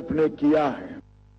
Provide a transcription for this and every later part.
ने किया है।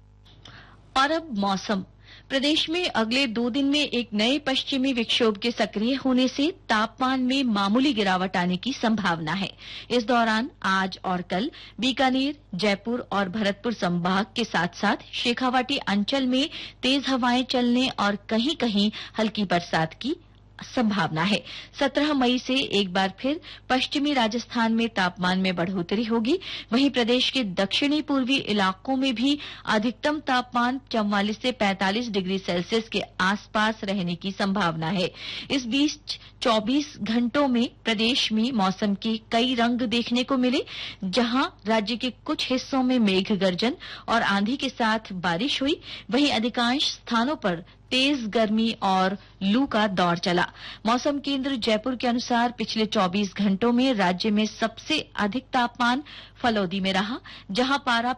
और अब मौसम। प्रदेश में अगले 2 दिन में एक नए पश्चिमी विक्षोभ के सक्रिय होने से तापमान में मामूली गिरावट आने की संभावना है। इस दौरान आज और कल बीकानेर, जयपुर और भरतपुर संभाग के साथ साथ शेखावाटी अंचल में तेज हवाएं चलने और कहीं-कहीं हल्की बरसात की संभावना है। 17 मई से एक बार फिर पश्चिमी राजस्थान में तापमान में बढ़ोतरी होगी। वहीं प्रदेश के दक्षिणी पूर्वी इलाकों में भी अधिकतम तापमान 44 से 45 डिग्री सेल्सियस के आसपास रहने की संभावना है। इस बीच 24 घंटों में प्रदेश में मौसम के कई रंग देखने को मिले, जहां राज्य के कुछ हिस्सों में मेघ गर्जन और आंधी के साथ बारिश हुई। वहीं अधिकांश स्थानों पर तेज गर्मी और लू का दौर चला। मौसम केंद्र जयपुर के अनुसार पिछले 24 घंटों में राज्य में सबसे अधिक तापमान फलौदी में रहा, जहां पारा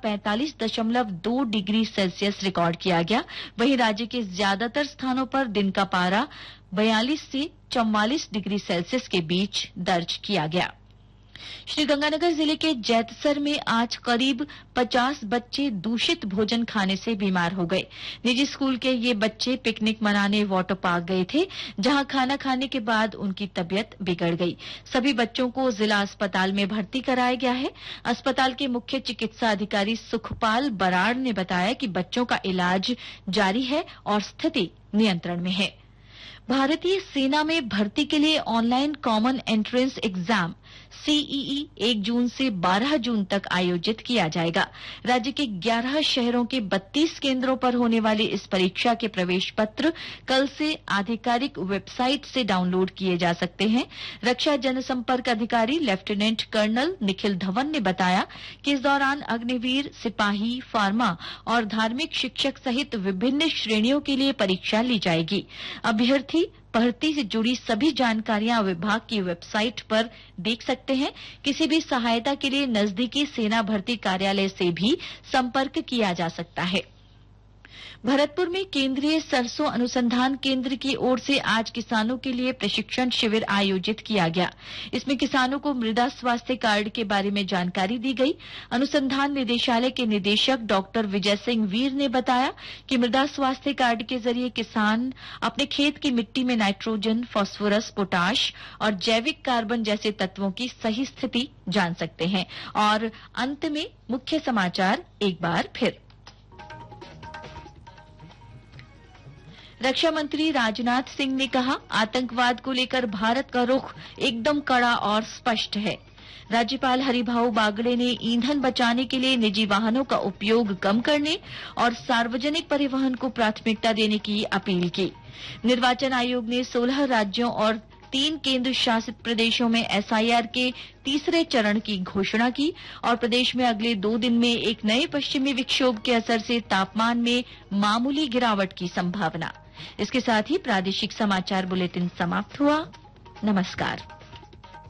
45.2 डिग्री सेल्सियस रिकॉर्ड किया गया। वहीं राज्य के ज्यादातर स्थानों पर दिन का पारा 42 से 44 डिग्री सेल्सियस के बीच दर्ज किया गया। श्रीगंगानगर जिले के जैतसर में आज करीब 50 बच्चे दूषित भोजन खाने से बीमार हो गए। निजी स्कूल के ये बच्चे पिकनिक मनाने वाटर पार्क गए थे, जहां खाना खाने के बाद उनकी तबीयत बिगड़ गई। सभी बच्चों को जिला अस्पताल में भर्ती कराया गया है। अस्पताल के मुख्य चिकित्सा अधिकारी सुखपाल बराड़ ने बताया कि बच्चों का इलाज जारी है और स्थिति नियंत्रण में है। भारतीय सेना में भर्ती के लिए online common entrance exam CEE 1 जून से 12 जून तक आयोजित किया जाएगा। राज्य के 11 शहरों के 32 केंद्रों पर होने वाली इस परीक्षा के प्रवेश पत्र कल से आधिकारिक वेबसाइट से डाउनलोड किए जा सकते हैं। रक्षा जनसंपर्क अधिकारी लेफ्टिनेंट कर्नल निखिल धवन ने बताया कि इस दौरान अग्निवीर, सिपाही, फार्मा और धार्मिक शिक्षक सहित विभिन्न श्रेणियों के लिए परीक्षा ली जाएगी। अभ्यर्थी भर्ती से जुड़ी सभी जानकारियां विभाग की वेबसाइट पर देख सकते हैं। किसी भी सहायता के लिए नजदीकी सेना भर्ती कार्यालय से भी संपर्क किया जा सकता है। भरतपुर में केंद्रीय सरसों अनुसंधान केंद्र की ओर से आज किसानों के लिए प्रशिक्षण शिविर आयोजित किया गया। इसमें किसानों को मृदा स्वास्थ्य कार्ड के बारे में जानकारी दी गई। अनुसंधान निदेशालय के निदेशक डॉक्टर विजय सिंह वीर ने बताया कि मृदा स्वास्थ्य कार्ड के जरिए किसान अपने खेत की मिट्टी में नाइट्रोजन, फास्फोरस, पोटाश और जैविक कार्बन जैसे तत्वों की सही स्थिति जान सकते हैं। और अंत में मुख्य समाचार एक बार फिर। रक्षा मंत्री राजनाथ सिंह ने कहा, आतंकवाद को लेकर भारत का रुख एकदम कड़ा और स्पष्ट है। राज्यपाल हरिभाऊ बागड़े ने ईंधन बचाने के लिए निजी वाहनों का उपयोग कम करने और सार्वजनिक परिवहन को प्राथमिकता देने की अपील की। निर्वाचन आयोग ने 16 राज्यों और 3 केंद्र शासित प्रदेशों में एसआईआर के तीसरे चरण की घोषणा की। और प्रदेश में अगले 2 दिन में एक नए पश्चिमी विक्षोभ के असर से तापमान में मामूली गिरावट की संभावना। इसके साथ ही प्रादेशिक समाचार बुलेटिन समाप्त हुआ। नमस्कार।